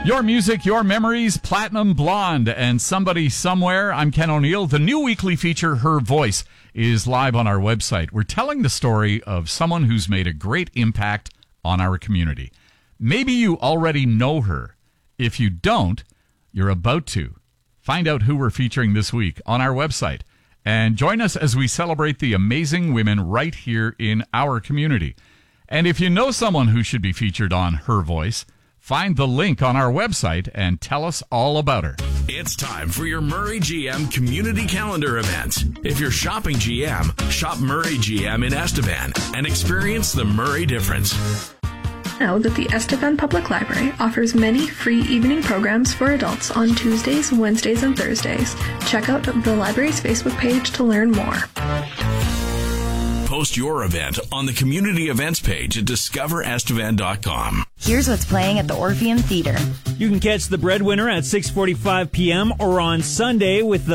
Your music, your memories, Platinum Blonde, and Somebody Somewhere. I'm Ken O'Neill. The new weekly feature, Her Voice, is live on our website. We're telling the story of someone who's made a great impact on our community. Maybe you already know her. If you don't, you're about to. Find out who we're featuring this week on our website. And join us as we celebrate the amazing women right here in our community. And if you know someone who should be featured on Her Voice, find the link on our website and tell us all about her. It's time for your Murray GM Community Calendar event. If you're shopping GM, shop Murray GM in Estevan and experience the Murray difference. Know that the Estevan Public Library offers many free evening programs for adults on Tuesdays, Wednesdays, and Thursdays. Check out the library's Facebook page to learn more. Post your event on the community events page at discoverestevan.com. Here's what's playing at the Orpheum Theater. You can catch The Breadwinner at 6:45 p.m. or on Sunday with the